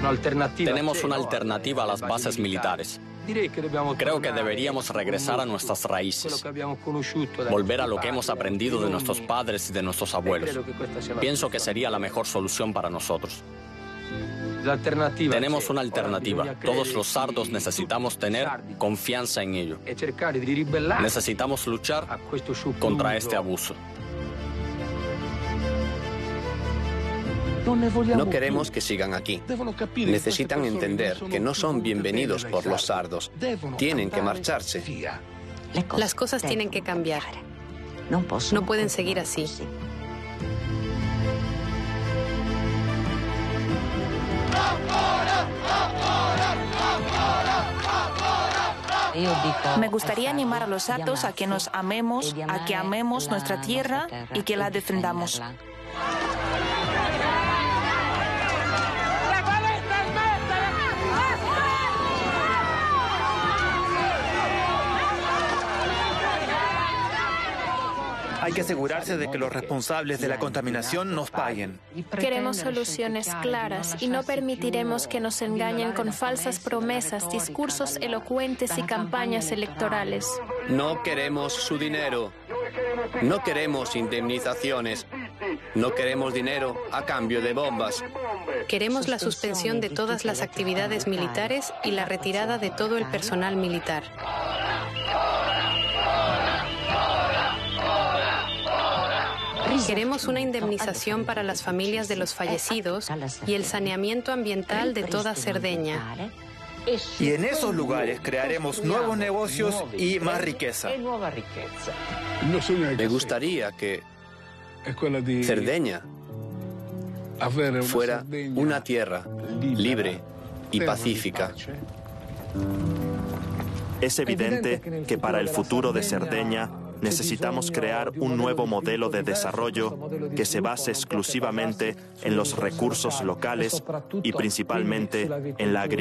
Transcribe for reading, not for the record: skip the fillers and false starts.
Tenemos una alternativa a las bases militares. Creo que deberíamos regresar a nuestras raíces, volver a lo que hemos aprendido de nuestros padres y de nuestros abuelos. Pienso que sería la mejor solución para nosotros. Tenemos una alternativa. Todos los sardos necesitamos tener confianza en ello. Necesitamos luchar contra este abuso. No queremos que sigan aquí. Necesitan entender que no son bienvenidos por los sardos. Tienen que marcharse. Las cosas tienen que cambiar. No pueden seguir así. Me gustaría animar a los sardos a que nos amemos, a que amemos nuestra tierra y que la defendamos. Hay que asegurarse de que los responsables de la contaminación nos paguen. Queremos soluciones claras y no permitiremos que nos engañen con falsas promesas, discursos elocuentes y campañas electorales. No queremos su dinero. No queremos indemnizaciones. No queremos dinero a cambio de bombas. Queremos la suspensión de todas las actividades militares y la retirada de todo el personal militar. Queremos una indemnización para las familias de los fallecidos y el saneamiento ambiental de toda Cerdeña. Y en esos lugares crearemos nuevos negocios y más riqueza. Me gustaría que Cerdeña fuera una tierra libre y pacífica. Es evidente que para el futuro de Cerdeña necesitamos crear un nuevo modelo de desarrollo que se base exclusivamente en los recursos locales y principalmente en la agricultura.